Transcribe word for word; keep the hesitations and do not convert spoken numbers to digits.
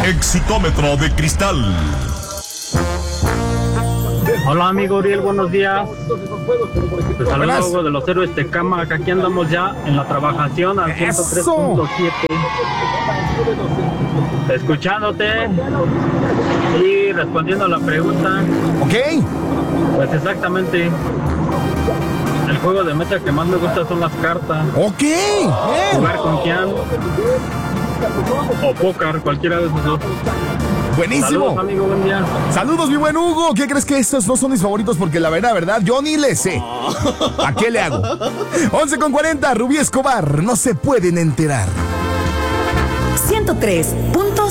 Exitómetro de cristal. Hola amigo Uriel, buenos días. Te saludo Buenas. Hugo de los Héroes Tecama. Aquí andamos ya en la trabajación al ciento tres punto siete. Escuchándote y respondiendo a la pregunta. Ok. Pues exactamente. El juego de mesa que más me gusta son las cartas. Ok. Bien. Jugar con Kian o póker, cualquiera de esos dos. Buenísimo. Saludos amigo, buen día. Saludos, mi buen Hugo. ¿Qué crees que estos no son mis favoritos? Porque la verdad, verdad, yo ni le sé. ¿A qué le hago? once con cuarenta, Rubí Escobar. No se pueden enterar. ciento tres punto